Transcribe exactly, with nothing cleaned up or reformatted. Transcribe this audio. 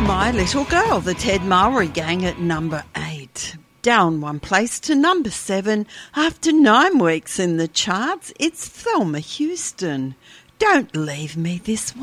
My Little Girl, the Ted Mowry Gang at number eight. Down one place to number seven. After nine weeks in the charts, it's Thelma Houston. Don't leave me this way.